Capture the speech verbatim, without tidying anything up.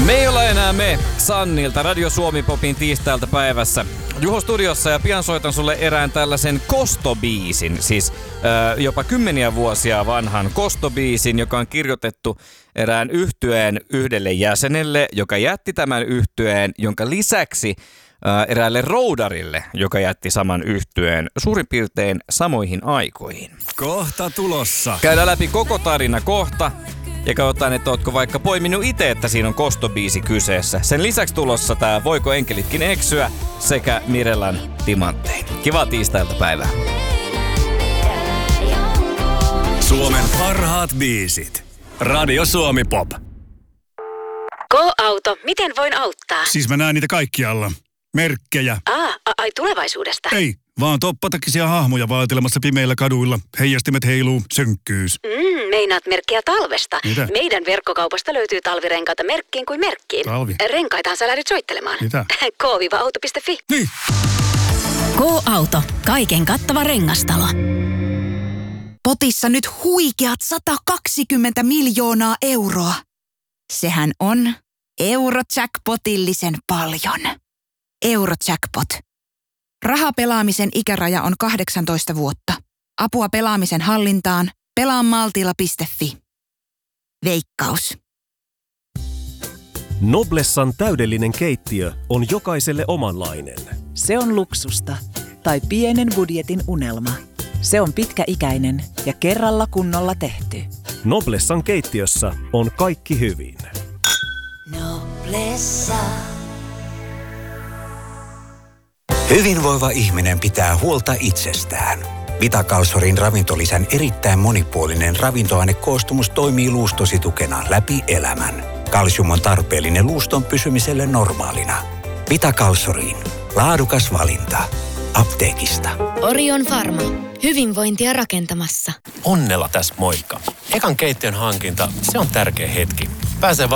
Me ei olla enää me, Sannilta, Radio Suomi Popin tiistailta päivässä. Juho studiossa ja pian soitan sulle erään tällaisen kostobiisin, siis ö, jopa kymmeniä vuosia vanhan kostobiisin, joka on kirjoitettu erään yhtyeen yhdelle jäsenelle, joka jätti tämän yhtyeen, jonka lisäksi ö, eräälle roudarille, joka jätti saman yhtyeen suurin piirtein samoihin aikoihin. Kohta tulossa. Käydään läpi koko tarina kohta. Ja katsotaan, että ootko vaikka poiminut itse, että siinä on kostobiisi kyseessä. Sen lisäksi tulossa tää Voiko enkelitkin eksyä sekä Mirellan Timanttein. Kivaa tiistailta päivää. Suomen parhaat biisit. Radio Suomi Pop. Go-auto, miten voin auttaa? Siis mä näen niitä kaikkialla. Merkkejä. Aa, a- ai tulevaisuudesta. Ei, vaan toppatakisia hahmoja vaatelemassa pimeillä kaduilla. Heijastimet heiluu, sönkkyys. Mm, meinaat merkkiä talvesta. Mitä? Meidän verkkokaupasta löytyy talvirenkaita merkkiin kuin merkkiin. Talvi? Renkaitahan sä lähdyt soittelemaan. Mitä? k auto piste fi. Niin. Go-auto. Kaiken kattava rengastalo. Potissa nyt huikeat sata kaksikymmentä miljoonaa euroa. Sehän on Eurojackpotillisen paljon. Eurojackpot. Rahapelaamisen ikäraja on kahdeksantoista vuotta. Apua pelaamisen hallintaan. pelaa maltilla piste fi. Veikkaus. Noblessan täydellinen keittiö on jokaiselle omanlainen. Se on luksusta tai pienen budjetin unelma. Se on pitkäikäinen ja kerralla kunnolla tehty. Noblessan keittiössä on kaikki hyvin. Noblessa. Hyvinvoiva ihminen pitää huolta itsestään. Vitakalsorin ravintolisän erittäin monipuolinen ravintoainekoostumus toimii luustosi tukena läpi elämän. Kalsium on tarpeellinen luuston pysymiselle normaalina. Vitakalsoriin. Laadukas valinta. Apteekista. Orion Pharma. Hyvinvointia rakentamassa. Onnella tässä moikka. Ekan keittiön hankinta, se on tärkeä hetki. Pääsee